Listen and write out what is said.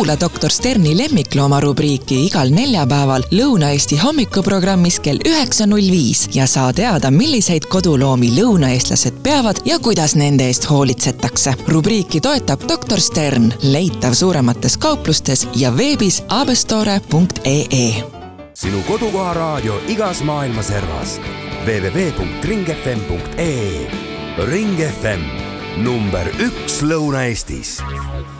Kuula doktor Sterni lemmiklooma rubriiki igal neljapäeval Lõuna-Eesti hommikuprogrammis kell 9.05 ja saa teada, milliseid koduloomi lõunaeestlased peavad ja kuidas nende eest hoolitsetakse. Rubriiki toetab doktor Stern, leitav suuremates kauplustes ja veebis abestore.ee. Sinu kodukoha raadio igas maailma servas. www.ringfm.ee. Ring FM, number 1 Lõuna-Eestis.